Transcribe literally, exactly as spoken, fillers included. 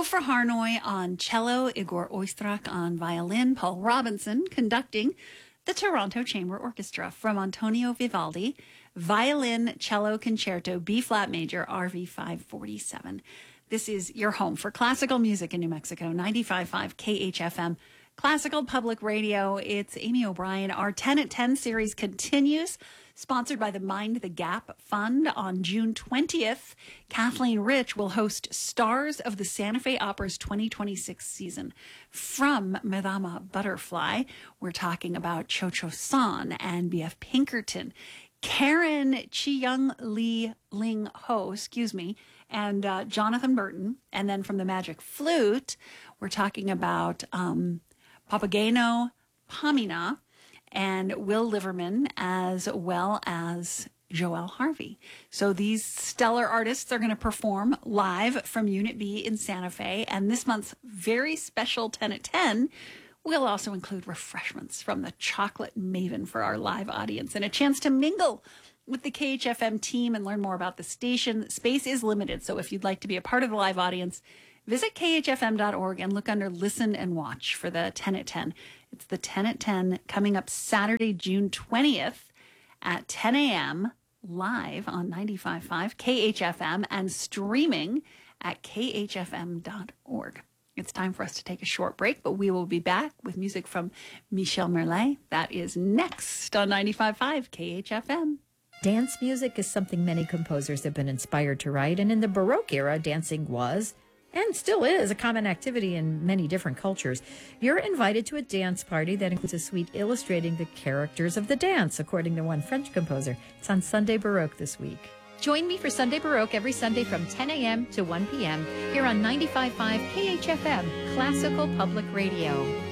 Alfred Harnoy on cello, Igor Oistrakh on violin, Paul Robinson conducting the Toronto Chamber Orchestra from Antonio Vivaldi, violin, cello concerto, B-flat major, R V five forty-seven. This is your home for classical music in New Mexico, ninety-five point five K H F M. Classical Public Radio. It's Amy O'Brien. Our ten at ten series continues, sponsored by the Mind the Gap Fund. On June twentieth, Kathleen Rich will host Stars of the Santa Fe Opera's twenty twenty-six season. From Madama Butterfly, we're talking about Cho Cho San and B F Pinkerton. Karen Chi-Young Lee Ling Ho, excuse me, and uh, Jonathan Burton. And then from the Magic Flute, we're talking about um, Papageno Pamina and Will Liverman, as well as Joel Harvey. So these stellar artists are going to perform live from Unit B in Santa Fe. And this month's very special ten at ten will also include refreshments from the Chocolate Maven for our live audience and a chance to mingle with the K H F M team and learn more about the station. Space is limited, so if you'd like to be a part of the live audience, visit K H F M dot org and look under Listen and Watch for the ten at ten. It's the ten at ten coming up Saturday, June twentieth at ten a.m. live on ninety-five point five K H F M and streaming at K H F M dot org. It's time for us to take a short break, but we will be back with music from Michel Merlet. That is next on ninety-five point five K H F M. Dance music is something many composers have been inspired to write, and in the Baroque era, dancing was, and still is, a common activity in many different cultures. You're invited to a dance party that includes a suite illustrating the characters of the dance, according to one French composer. It's on Sunday Baroque this week. Join me for Sunday Baroque every Sunday from ten a.m. to one p.m. here on ninety-five point five K H F M, Classical Public Radio.